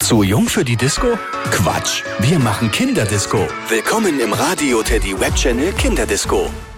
Zu jung für die Disco? Quatsch, wir machen Kinderdisco. Willkommen im Radio Teddy Webchannel Kinderdisco.